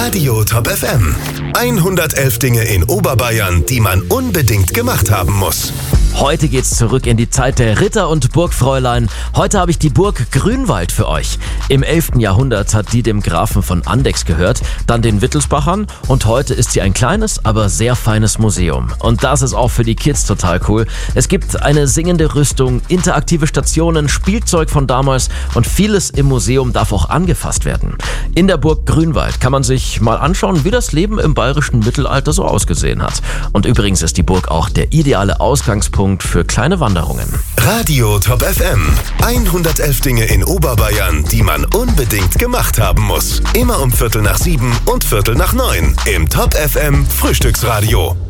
Radio Top FM. 111 Dinge in Oberbayern, die man unbedingt gemacht haben muss. Heute geht's zurück in die Zeit der Ritter und Burgfräulein. Heute habe ich die Burg Grünwald für euch. Im 11. Jahrhundert hat die dem Grafen von Andechs gehört, dann den Wittelsbachern und heute ist sie ein kleines, aber sehr feines Museum. Und das ist auch für die Kids total cool. Es gibt eine singende Rüstung, interaktive Stationen, Spielzeug von damals und vieles im Museum darf auch angefasst werden. In der Burg Grünwald kann man sich mal anschauen, wie das Leben im bayerischen Mittelalter so ausgesehen hat. Und übrigens ist die Burg auch der ideale Ausgangspunkt für kleine Wanderungen. Radio Top FM. 111 Dinge in Oberbayern, die man unbedingt gemacht haben muss. Immer um 6:45 und 6:45 im Top FM Frühstücksradio.